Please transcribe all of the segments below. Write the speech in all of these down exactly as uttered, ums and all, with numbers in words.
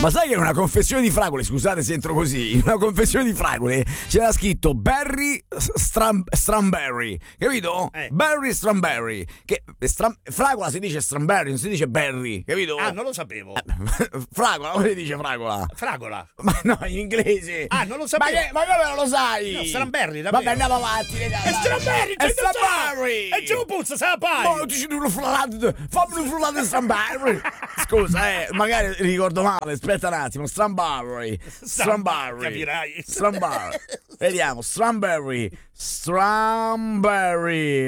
Ma sai che in una confessione di fragole, scusate se entro così, in una confessione di fragole c'era scritto Berry Stram, Stramberry, capito? Eh. Berry Stramberry, che stram, fragola si dice Stramberry, non si dice Berry, capito? Ah, non lo sapevo. Fragola, come si dice fragola? Fragola. Ma no, in inglese. Ah, non lo Ma, sapevo. che, ma come non lo sai? No, Stramberry, davvero. Vabbè, andiamo avanti, ragazzi. È Stramberry, È che non Stramberry. sa? E giù puzza, sa la Ma paglia. ti ci devo frullare, fammi un frullato di Stramberry. Scusa, eh, magari ricordo male, aspetta un attimo. Stramberry, Stramberry, Capirai. Stramberry. Vediamo, Stramberry, Stramberry,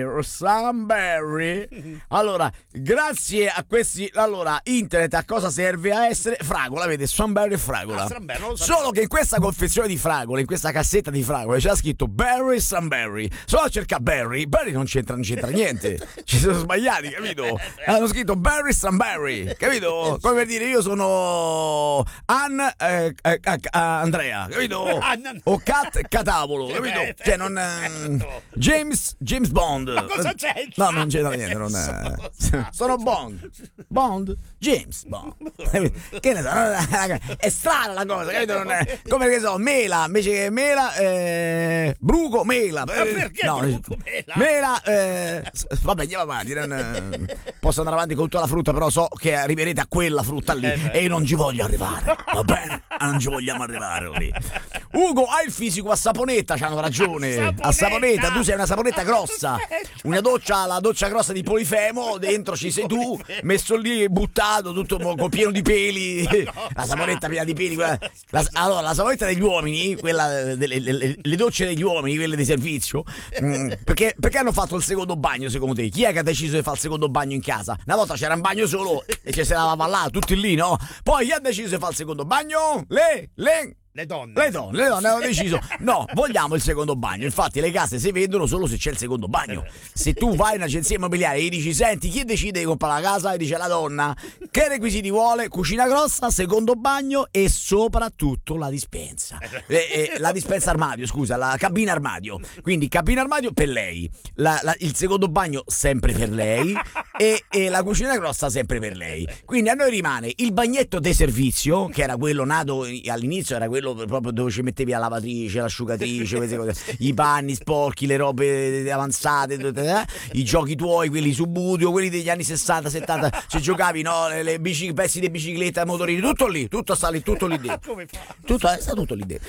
Stramberry. Allora, grazie a questi, allora, internet a cosa serve? A essere fragola, vede, Stramberry e fragola. Ah, Stramberry, non lo sapevo. Solo che in questa confezione di fragole, in questa cassetta di fragole c'era scritto Berry Stramberry. Solo a cercare Berry, Berry non c'entra, non c'entra niente. Ci sono sbagliati, capito? Hanno scritto Berry Stramberry, capito? Come per dire io sono Ann eh, eh, eh, Andrea, capito? O Cat Catavolo, capito? Cioè non eh, James James Bond. Ma cosa c'è? No, non c'entra niente, non è. Sono Bond. Bond? James Bond. Che ne so, è strana la cosa, capito? Non è, come che so, mela, invece che mela, eh, bruco, mela. Ma perché no, bruco, mela? Mela, eh, vabbè, andiamo avanti. Non, eh, posso andare avanti con tutta la frutta, però so che arriverete a quella frutta lì Eh, e io non ci voglio arrivare, va bene? Non ci vogliamo arrivare lì. Ugo, hai il fisico a saponetta, c'hanno ragione. Saponetta. A saponetta, tu sei una saponetta grossa. Una doccia, la doccia grossa di Polifemo, dentro ci sei tu, messo lì buttato, tutto mo- pieno di peli. La saponetta piena di peli. quella- la- allora, la saponetta degli uomini, quella delle le, le docce degli uomini, quelle di servizio. mm, perché, perché hanno fatto il secondo bagno, secondo te? Chi è che ha deciso di fare il secondo bagno in casa? Una volta c'era un bagno solo e ci si lavava là, tutti lì, no? Poi chi ha deciso di fare il secondo bagno? Le, le. Le donne. Le donne, le donne hanno deciso, no, vogliamo il secondo bagno. Infatti le case si vendono solo se c'è il secondo bagno. Se tu vai in un'agenzia immobiliare e gli dici, senti, chi decide di comprare la casa? E dice la donna. Che requisiti vuole? Cucina grossa, secondo bagno e soprattutto la dispensa. Eh, eh, la dispensa armadio, scusa, la cabina armadio. Quindi cabina armadio per lei, la, la, il secondo bagno sempre per lei e, e la cucina grossa sempre per lei. Quindi a noi rimane il bagnetto de servizio, che era quello nato all'inizio, era quello proprio dove ci mettevi la lavatrice, l'asciugatrice, queste cose, i panni sporchi, le robe avanzate, eh? I giochi tuoi, quelli subudio, quelli degli anni sessanta settanta, ci giocavi, no? Le, le bici, pezzi di bicicletta, motorini, tutto lì, tutto sta lì, tutto lì dentro. Come fa? Tutto, eh, sta tutto lì dentro.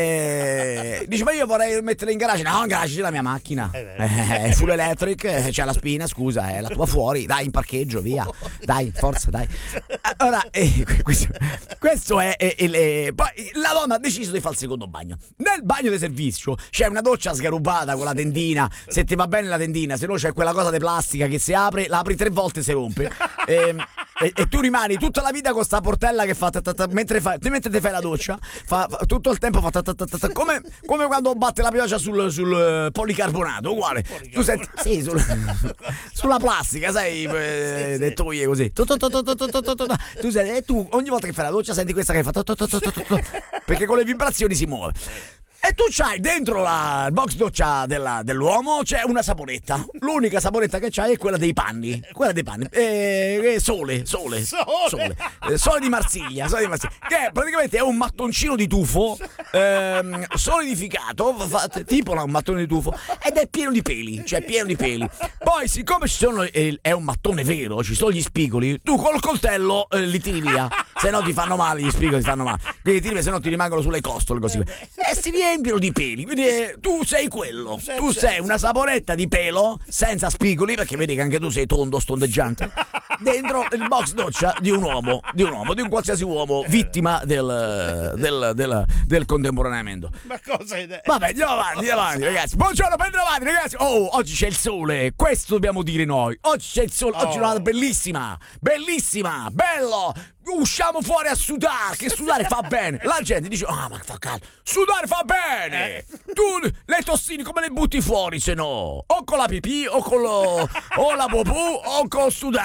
Eh, dice, ma io vorrei mettere in garage. No, in garage c'è la mia macchina. Eh, full electric, eh, c'è la spina, scusa, è la tua fuori, dai, in parcheggio, via. Dai, forza, dai. Allora, eh, questo, questo è, è, è, è poi la donna ha deciso di fare il secondo bagno. Nel bagno di servizio c'è una doccia sgarubata con la tendina. Se ti va bene la tendina, se no c'è quella cosa di plastica che si apre, la apri tre volte e si rompe. E, e, e tu rimani tutta la vita con sta portella che fa ta ta ta, mentre, fa, mentre ti fai la doccia, fa, fa, tutto il tempo fa ta ta ta ta, come, come quando batte la pioggia sul, sul uh, policarbonato, uguale. Tu senti, sì, sul, sulla plastica, sai, eh, sì, detto io così. Tu, tu, tu, tu, tu, tu, tu, tu, tu senti, e tu ogni volta che fai la doccia senti questa che fa ta ta ta ta ta ta, perché con le vibrazioni si muove. E tu c'hai dentro la il box doccia della, dell'uomo c'è una saponetta. L'unica saponetta che c'hai è quella dei panni. Quella dei panni. E, e sole, sole, Sole. sole. Eh, sole di Marsiglia, sole di Marsiglia. Che praticamente è un mattoncino di tufo ehm, solidificato, fa, tipo un mattone di tufo, ed è pieno di peli, cioè pieno di peli. Poi, siccome ci sono eh, è un mattone vero, ci sono gli spigoli, tu col coltello eh, li tiri via. Se no ti fanno male, gli spigoli ti fanno male. Quindi tiri, se no ti rimangono sulle costole così. E si riempiono di peli. Quindi eh, tu sei quello. Tu sei una saponetta di pelo senza spigoli, perché vedi che anche tu sei tondo, stondeggiante. Dentro il box doccia di un uomo, di un uomo, di un qualsiasi uomo, vittima del, del, del, del contemporaneamento. Ma cosa è? Vabbè, andiamo avanti, andiamo avanti, ragazzi. Buongiorno, andiamo avanti, ragazzi. Oh, oggi c'è il sole, questo dobbiamo dire noi. Oggi c'è il sole, oggi è una giornata bellissima, bellissima, bello. Usciamo fuori a sudare, che sudare fa bene. La gente dice, ah, ma fa caldo. Sudare fa bene. Tu le tossine come le butti fuori, se no? O con la pipì, o con lo, o la popù, o con sudando.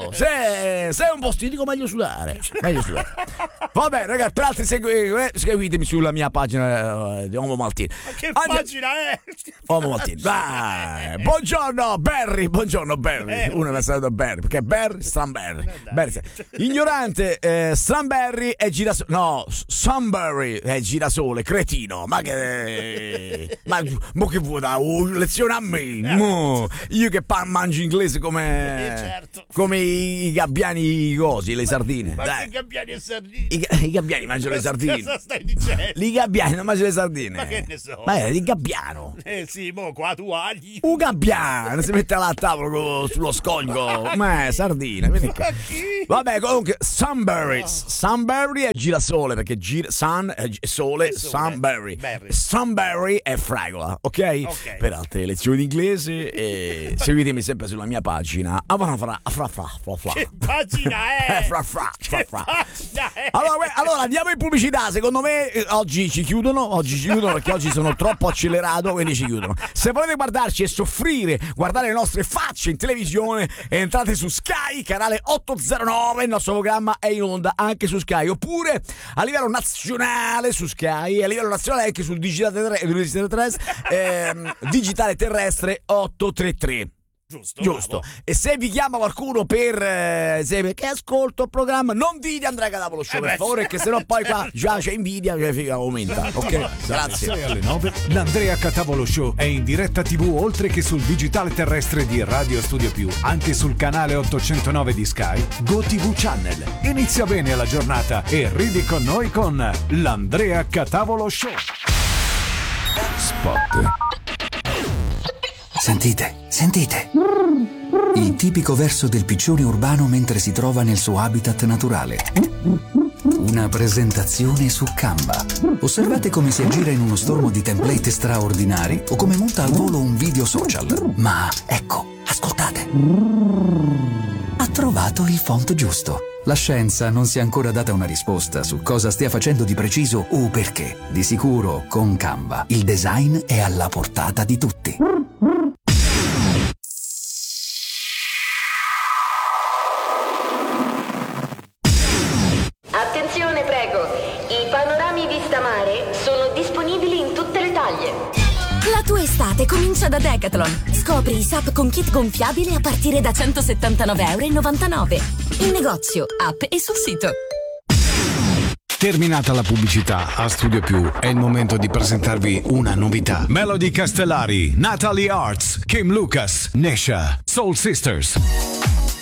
Oh, se sei un po' stitico, meglio sudare. Meglio sudare. Vabbè, ragazzi, per altri segui, eh, seguitemi sulla mia pagina eh, di Homo Maltini. Ma che Andiamo- pagina è? Homo Maltini. Vai. Buongiorno Barry, buongiorno Barry. Uno mi ha salutato Barry, perché Barry, Stranberry. Barry. Ignorante, eh, Stranberry è girasole. No, Sunberry è girasole, cretino. Ma che ma, mo che vuoi da oh, lezione a me? Mo, io che pa- mangio inglese come Eh, certo. come i, i gabbiani cosi, le sardine. Ma Dai. che gabbiani e sardine? I, ga- i gabbiani mangiano le sardine. Cosa stai dicendo? I gabbiani non mangiano le sardine. Ma che ne so? Ma è il gabbiano. Eh sì, mo qua tu agli. Un gabbiano si mette là a tavolo co- sullo scoglio. Ma è sardina, vieni qua. Ma chi? Vabbè, comunque, Sunberry. Sunberry è girasole perché gira, sun è gi- sole, È sole. Sunberry. Berry. Sunberry è fragola, ok? Ok. Per altre lezioni di inglese, eh, seguitemi sempre sulla mia pagina. Ah, fra, fra, fra, fra, fra, fra. Che pagina Eh, è? fra, fra, fra, Che fra. pagina è? Allora, que- allora andiamo in pubblicità. Secondo me eh, oggi ci chiudono. Oggi ci chiudono perché oggi sono troppo accelerato, quindi ci chiudono. Se volete guardarci e soffrire, guardare le nostre facce in televisione, entrate su Sky, canale ottocentonove. Il nostro programma è in onda anche su Sky. Oppure a livello nazionale su Sky e a livello nazionale anche sul digitale terrestre, terrestre, ehm, digitale terrestre ottocentotrentatré. Giusto. Giusto. bravo. E se vi chiama qualcuno per eh, se perché ascolto il programma, non dite Andrea Catapolo Show, Eh per beh, favore, perché sennò poi qua già c'è invidia, cioè figa aumenta. Ok? Grazie. sei alle nove l'Andrea Catavolo Show è in diretta tivù oltre che sul digitale terrestre di Radio Studio Più, anche sul canale ottocentonove di Sky, GoTV Channel. Inizia bene la giornata e ridi con noi con l'Andrea Catavolo Show. Spot. Sentite, sentite. Il tipico verso del piccione urbano mentre si trova nel suo habitat naturale. Una presentazione su Canva. Osservate come si aggira in uno stormo di template straordinari o come monta al volo un video social. Ma ecco, ascoltate. Ha trovato il font giusto. La scienza non si è ancora data una risposta su cosa stia facendo di preciso o perché. Di sicuro, con Canva, il design è alla portata di tutti. Attenzione, prego. I panorami vista mare sono disponibili in tutte le taglie. La tua estate comincia da Decathlon. Scopri i S U P con kit gonfiabile a partire da centosettantanove virgola novantanove euro. In negozio, app e sul sito. Terminata la pubblicità a Studio Più, è il momento di presentarvi una novità. Melody Castellari, Natalie Arts, Kim Lucas, Nesha, Soul Sisters.